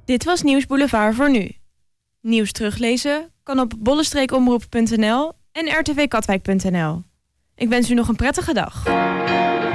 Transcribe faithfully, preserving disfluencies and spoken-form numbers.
Dit was Nieuws Boulevard voor nu. Nieuws teruglezen kan op bollestreekomroep punt n l en r t v katwijk punt n l. Ik wens u nog een prettige dag.